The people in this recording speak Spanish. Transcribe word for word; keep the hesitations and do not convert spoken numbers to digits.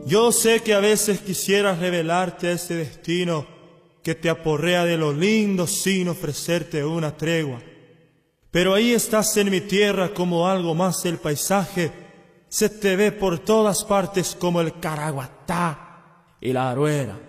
Yo sé que a veces quisieras revelarte a ese destino que te aporrea de lo lindo sin ofrecerte una tregua. Pero ahí estás en mi tierra como algo más del paisaje. Se te ve por todas partes como el caraguatá y la aruera.